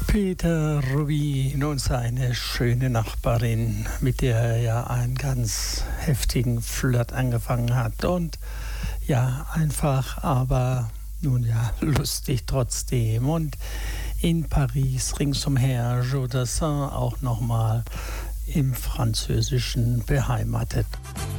Peter Rubin und seine schöne Nachbarin, mit der er ja einen ganz heftigen Flirt angefangen hat. Und ja, einfach, aber nun ja, lustig trotzdem. Und in Paris ringsumher Jodassin auch nochmal im Französischen beheimatet.